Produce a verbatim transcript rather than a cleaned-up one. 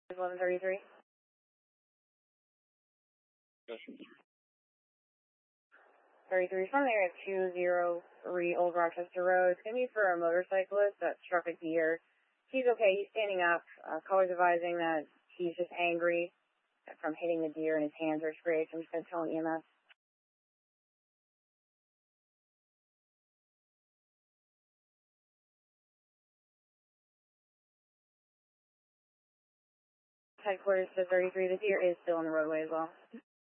eleven thirty-three. thirty-three from there at two oh three Old Rochester Road. It's going to be for a motorcyclist that struck a deer. He's okay. He's standing up. Uh, caller's advising that he's just angry from hitting the deer and his hands are scraped. I'm just going to tell him E M S. Headquarters to thirty-three. The deer is still in the roadway as well.